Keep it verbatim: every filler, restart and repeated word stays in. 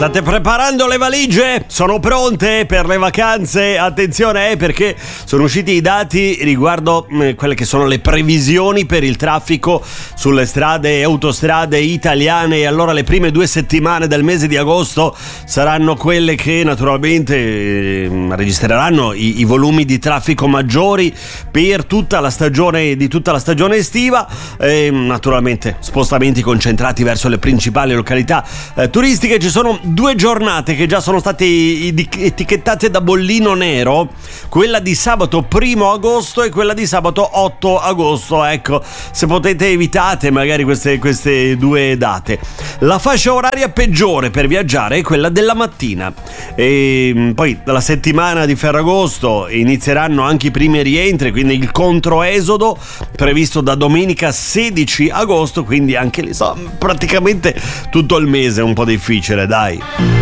State preparando le valigie? Sono pronte per le vacanze? Attenzione, eh, perché sono usciti i dati riguardo eh, quelle che sono le previsioni per il traffico sulle strade e autostrade italiane. E allora le prime due settimane del mese di agosto saranno quelle che naturalmente eh, registreranno i, i volumi di traffico maggiori per tutta la stagione di tutta la stagione estiva. E naturalmente spostamenti concentrati verso le principali località eh, turistiche. Ci sono due giornate che già sono state etichettate da bollino nero, quella di sabato primo agosto e quella di sabato otto agosto. Ecco, se potete evitate magari queste, queste due date. La fascia oraria peggiore per viaggiare è quella della mattina, e poi dalla settimana di Ferragosto inizieranno anche i primi rientri, quindi il controesodo previsto da domenica sedici agosto, quindi anche lì so, praticamente tutto il mese è un po' difficile, dai.